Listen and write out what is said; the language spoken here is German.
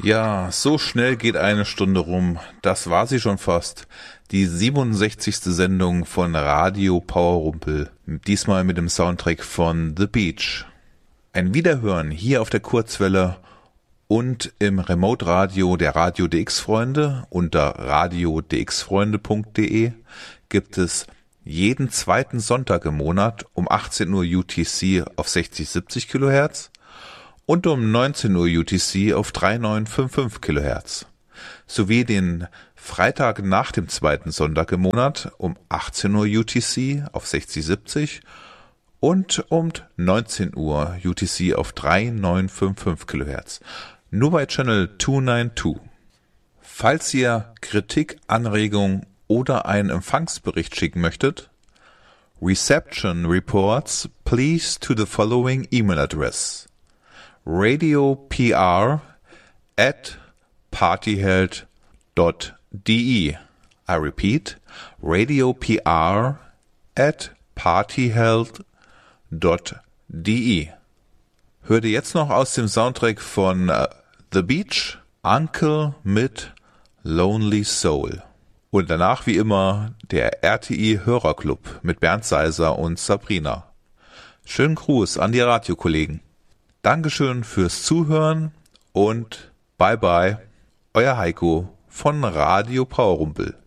Ja, so schnell geht eine Stunde rum. Das war sie schon fast. Die 67. Sendung von Radio Powerrumpel. Diesmal mit dem Soundtrack von The Beach. Ein Wiederhören hier auf der Kurzwelle und im Remote-Radio der Radio DX-Freunde unter radiodxfreunde.de gibt es jeden zweiten Sonntag im Monat um 18 Uhr UTC auf 60-70 kHz und um 19 Uhr UTC auf 3955 kHz, sowie den Freitag nach dem zweiten Sonntag im Monat um 18 Uhr UTC auf 60-70 und um 19 Uhr UTC auf 3955 kHz, nur bei Channel 292. Falls ihr Kritik, Anregung oder einen Empfangsbericht schicken möchtet, Reception Reports please to the following email address: radiopr@partyheld.de. I repeat, radiopr@partyheld.de. Hört ihr jetzt noch aus dem Soundtrack von The Beach, Uncle mit Lonely Soul. Und danach wie immer der RTI Hörerclub mit Bernd Seiser und Sabrina. Schönen Gruß an die Radiokollegen. Dankeschön fürs Zuhören und bye bye, euer Heiko von Radio Powerrumpel.